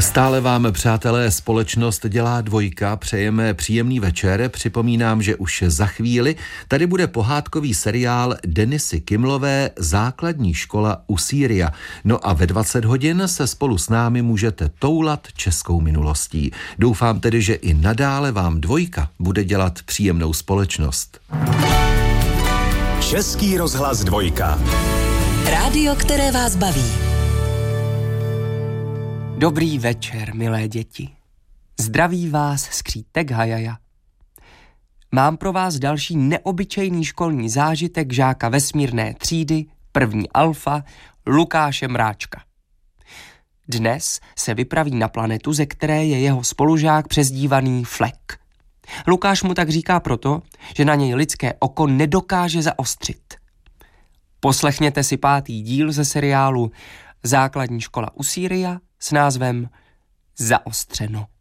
Stále vám, přátelé, společnost dělá dvojka, přejeme příjemný večer, připomínám, že už za chvíli tady bude pohádkový seriál Denisy Kimlové Základní škola u Sýria. No a ve 20 hodin se spolu s námi můžete toulat českou minulostí. Doufám tedy, že i nadále vám dvojka bude dělat příjemnou společnost. Český rozhlas dvojka. Rádio, které vás baví. Dobrý večer, milé děti. Zdraví vás skřítek Hajaja. Mám pro vás další neobyčejný školní zážitek žáka vesmírné třídy, první alfa, Lukáše Mráčka. Dnes se vypraví na planetu, ze které je jeho spolužák přezdívaný Flek. Lukáš mu tak říká proto, že na něj lidské oko nedokáže zaostřit. Poslechněte si 5. díl ze seriálu Základní škola u Sýria s názvem Zaostřeno.